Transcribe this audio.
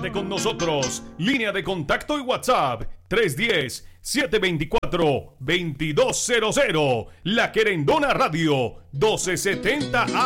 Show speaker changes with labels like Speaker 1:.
Speaker 1: Comunícate con nosotros. Línea de contacto y WhatsApp 310-724-2200. La Querendona Radio 1270 A.